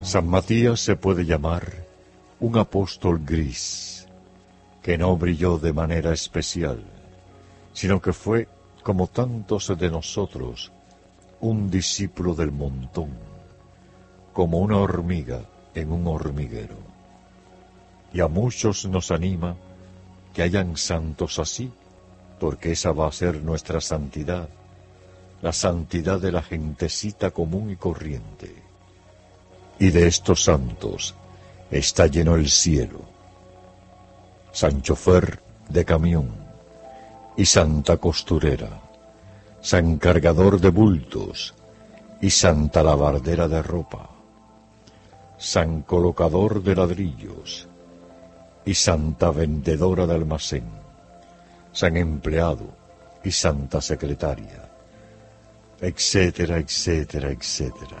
San Matías se puede llamar un apóstol gris, que no brilló de manera especial, sino que fue, como tantos de nosotros, un discípulo del montón, como una hormiga en un hormiguero. Y a muchos nos anima que hayan santos así, porque esa va a ser nuestra santidad, la santidad de la gentecita común y corriente. Y de estos santos está lleno el cielo. San chofer de camión y santa costurera, san cargador de bultos y santa lavardera de ropa, san colocador de ladrillos y santa vendedora de almacén, san empleado y santa secretaria, etcétera, etcétera, etcétera.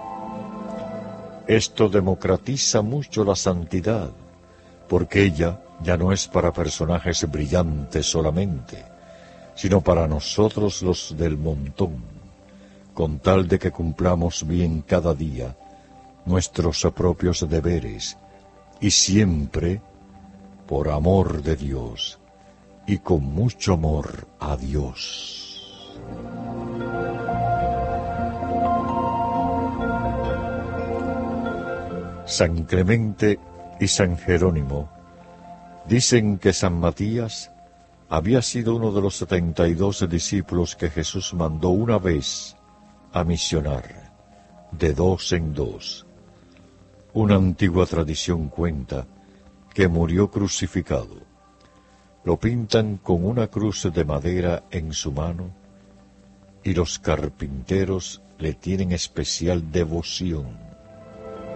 Esto democratiza mucho la santidad, porque ella ya no es para personajes brillantes solamente, sino para nosotros los del montón, con tal de que cumplamos bien cada día nuestros propios deberes, y siempre por amor de Dios y con mucho amor a Dios. San Clemente y San Jerónimo dicen que San Matías había sido uno de los 72 discípulos que Jesús mandó una vez a misionar, de dos en dos. Una antigua tradición cuenta que murió crucificado. Lo pintan con una cruz de madera en su mano y los carpinteros le tienen especial devoción.